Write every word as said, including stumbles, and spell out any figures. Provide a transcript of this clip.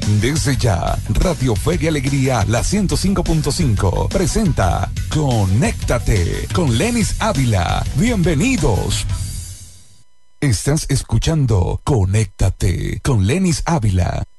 Desde ya, Radio Fe y Alegría, la ciento cinco punto cinco, presenta Conéctate con Lenis Ávila. Bienvenidos. Estás escuchando Conéctate con Lenis Ávila.